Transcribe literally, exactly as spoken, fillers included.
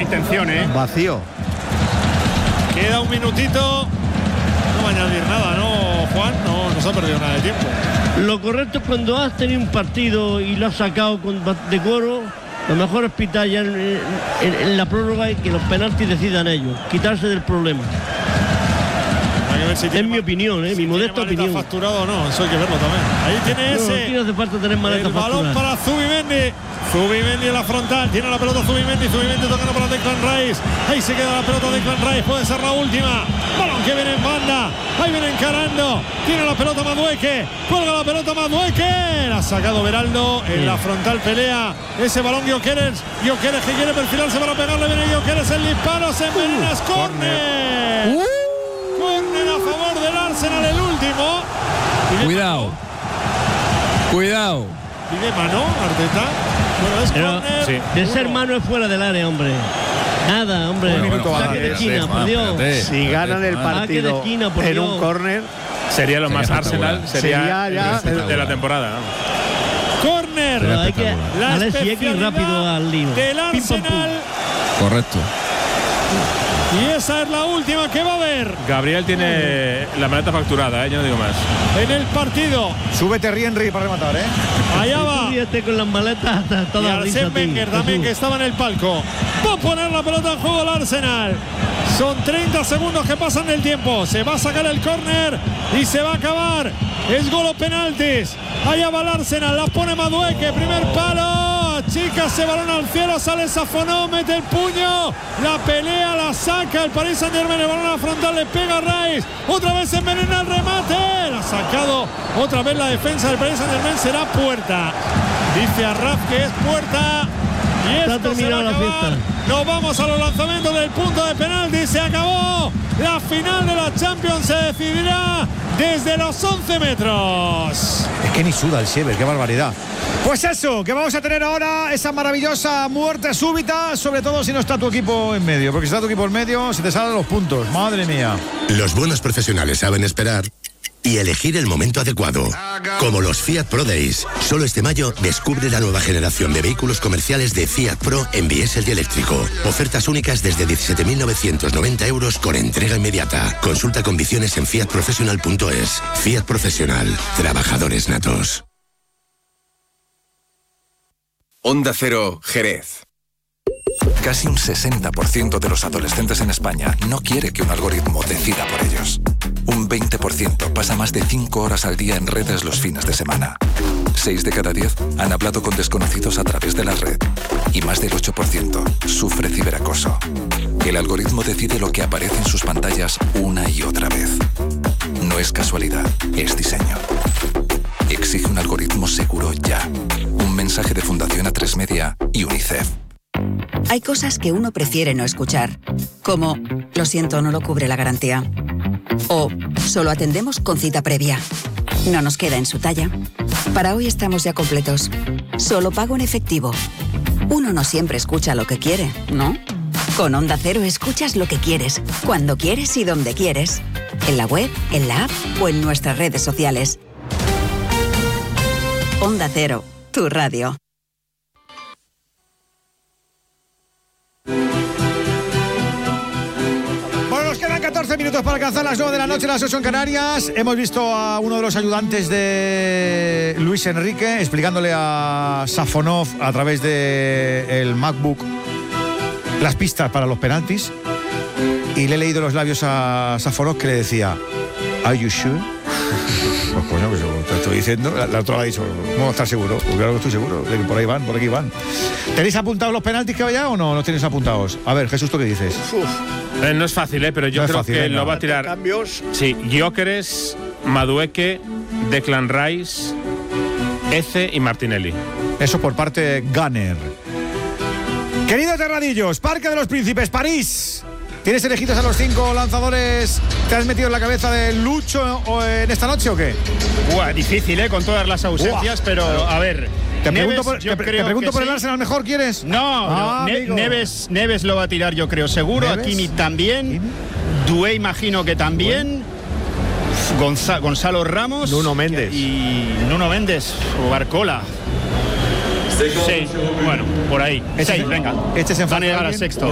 intención, ¿eh? Vacío. Queda un minutito. No va a añadir nada, ¿no, Juan? No, no se ha perdido nada de tiempo. Lo correcto es cuando has tenido un partido y lo has sacado con decoro, lo mejor es pitar ya en, en, en la prórroga y que los penaltis decidan ellos, quitarse del problema. Hay que ver si es mi opinión, ¿eh? si mi modesta opinión. facturado o no, eso hay que verlo también. Ahí tiene no, ese. Aquí no hace falta tener maleta El balón facturada. para Zubimendi. Zubimendi en la frontal. Tiene la pelota Zubimendi. Zubimendi tocando para Declan Rice. Ahí se queda la pelota de Declan Rice. Puede ser la última. Balón que viene en banda. Ahí viene encarando. Tiene la pelota Madueque. Cuelga la pelota Madueque. La ha sacado Beraldo. En sí. La frontal pelea. Ese balón Gyökeres. Gyökeres que quiere perfilarse para pegarle. Viene Gyökeres. El disparo. Se envenena. Es córner. Uh. Córner a favor del Arsenal. El último. Cuidado. Cuidado. Pide mano, Arteta. Bueno, es Pero, córner. Sí. De ser mano es fuera del área, hombre. Nada, hombre. Un minuto Saque de esquina, por Dios. Si ganan el partido de esquina, por en Dios. Un córner, sería lo más Arsenal. Sería, sería ya el de la temporada, ¿no? Córner. Pero hay que darle X rápido al lío. Del Arsenal. Correcto. Y esa es la última que va a haber. Gabriel tiene la maleta facturada, ¿eh? Yo no digo más. En el partido. Súbete Rienri para rematar, ¿eh? Allá va. Súbete con las maletas hasta toda la risa. Y Arsène Wenger también, que estaba en el palco. Va a poner la pelota en juego el Arsenal. Son treinta segundos que pasan del tiempo. Se va a sacar el córner y se va a acabar. Es gol o penaltis. Allá va el Arsenal. La pone Madueque. Primer palo. Chica, ese balón al cielo. Sale Safonov. Mete el puño. La pelea, la saca el Paris Saint-Germain. El balón a la frontal. Le pega a Rice. Otra vez se envenena el remate. La ha sacado otra vez la defensa del Paris Saint-Germain. Será puerta. Dice Arraf que es puerta. Y esto está terminada la fiesta. Nos vamos a los lanzamientos del punto de penalti. Se acabó. La final de la Champions se decidirá desde los once metros. Es que ni suda el Siever, qué barbaridad. Pues eso, que vamos a tener ahora esa maravillosa muerte súbita, sobre todo si no está tu equipo en medio, porque si está tu equipo en medio se te salen los puntos, madre mía. Los buenos profesionales saben esperar y elegir el momento adecuado. Como los Fiat Pro Days. Solo este mayo descubre la nueva generación de vehículos comerciales de Fiat Pro en diésel y eléctrico. Ofertas únicas desde diecisiete mil novecientos noventa euros con entrega inmediata. Consulta condiciones en fiat professional punto es. Fiat Profesional. Trabajadores natos. Onda Cero, Jerez. Casi un sesenta por ciento de los adolescentes en España no quiere que un algoritmo decida por ellos. Un veinte por ciento pasa más de cinco horas al día en redes los fines de semana. seis de cada diez han hablado con desconocidos a través de la red. Y más del ocho por ciento sufre ciberacoso. El algoritmo decide lo que aparece en sus pantallas una y otra vez. No es casualidad, es diseño. Exige un algoritmo seguro ya. Un mensaje de Fundación A tres Media y UNICEF. Hay cosas que uno prefiere no escuchar, como lo siento, no lo cubre la garantía. O solo atendemos con cita previa. No nos queda en su talla. Para hoy estamos ya completos. Solo pago en efectivo. Uno no siempre escucha lo que quiere, ¿no? Con Onda Cero escuchas lo que quieres, cuando quieres y donde quieres. En la web, en la app o en nuestras redes sociales. Onda Cero, tu radio. catorce minutos para alcanzar las nueve de la noche, las ocho en Canarias. Hemos visto a uno de los ayudantes de Luis Enrique explicándole a Safonov a través del MacBook las pistas para los penaltis. Y le he leído los labios a Safonov que le decía: ¿Are you sure? Pues coño, pues te estoy diciendo. La, la otra le ha dicho: ¿cómo estás seguro? Pues claro que estoy seguro de que por ahí van, por aquí van. ¿Tenéis apuntados los penaltis que vaya o no los tienes apuntados? A ver, Jesús, ¿tú qué dices? Uf. Eh, no es fácil, ¿eh? Pero yo no creo fácil, que venga. Lo va a tirar. Cambios. Sí, Gyökeres, Madueque, Declan Rice, Eze y Martinelli. Eso por parte de Gunner. Queridos Terradillos, Parque de los Príncipes, París. ¿Tienes elegidos a los cinco lanzadores? ¿Te has metido en la cabeza de Lucho en esta noche o qué? Buah, difícil, ¿eh? Con todas las ausencias, Buah. pero a ver. Te Neves, pregunto por, te, te pregunto por sí. el Arsenal, ¿mejor quieres? No, ah, ne Neves, Neves lo va a tirar, yo creo, seguro. Hakimi también. Dué, imagino que también. Bueno. Gonza Gonzalo Ramos. Nuno Méndez. Y Nuno Méndez o Barcola. Sí, bueno, por ahí. Este Seis, venga. Este se van a llegar al sexto.